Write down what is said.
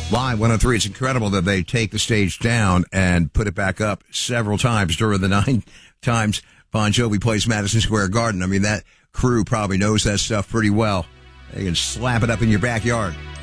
Live 103. It's incredible that they take the stage down and put it back up several times during the 9 times Bon Jovi plays Madison Square Garden. I mean, that crew probably knows that stuff pretty well. They can slap it up in your backyard.